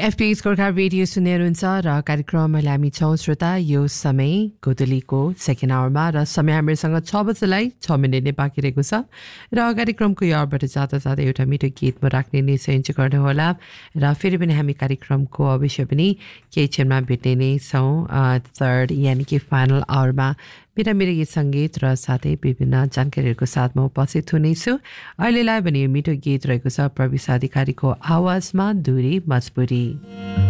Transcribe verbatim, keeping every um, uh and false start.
FPS Gorkha radio सुनेर हुन्छ र कार्यक्रम अहिले हामी छौँ श्रोता यो समय गोदलीको सेकेन्ड आवरमा र समय हामीसँग छ बजेलाई छ मिनट नै बाँकी रहेको छ र कार्यक्रमको यो आवरबाट जाँदा जाँदा एउटा मिठो गीत म राख्ने निश्चय गर्नुहोला र फेरि पनि हामी कार्यक्रमको अवश्य पनि केही क्षणमा भेट्ने नै छौँ थर्ड यानि कि फाइनल आवरमा मेरा मेरो गीत सङ्गीत र साथै विभिन्न जानकारीहरूको साथमा उपस्थित हुनेछु अहिलेलाई भने यो मिठो गीत रहेको छ प्रविशा अधिकारीको आवाजमा दूरी मजबुरी।